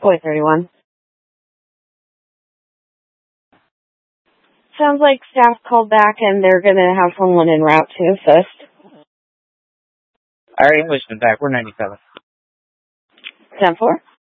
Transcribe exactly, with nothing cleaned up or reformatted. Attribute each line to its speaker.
Speaker 1: Boy thirty-one. Sounds like staff called back and they're going to have someone en route to assist.
Speaker 2: Our Englishman back. We're ninety-seven.
Speaker 1: ten four.